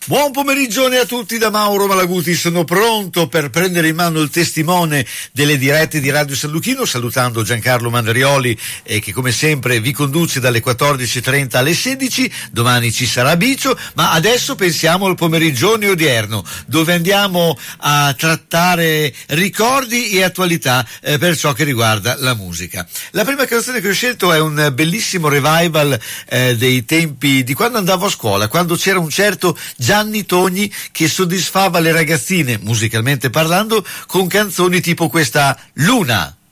Buon pomerigione a tutti da Mauro Malaguti, sono pronto per prendere in mano il testimone delle dirette di Radio San Luchino, salutando Giancarlo Mandarioli che come sempre vi conduce dalle 14.30 alle 16, domani ci sarà Bicio, ma adesso pensiamo al pomerigione odierno, dove andiamo a trattare ricordi e attualità per ciò che riguarda la musica. La prima canzone che ho scelto è un bellissimo revival dei tempi di quando andavo a scuola, quando c'era un certo Gianni Togni che soddisfava le ragazzine, musicalmente parlando, con canzoni tipo questa Luna.